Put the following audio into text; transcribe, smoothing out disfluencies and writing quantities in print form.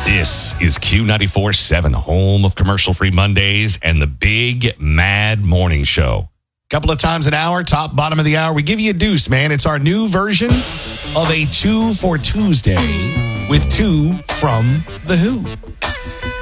This is Q94.7, the home of commercial-free Mondays and the Big Mad Morning Show. Couple of times an hour, top, bottom of the hour, we give you a deuce, man. It's our new version of a 2 for Tuesday with 2 from The Who.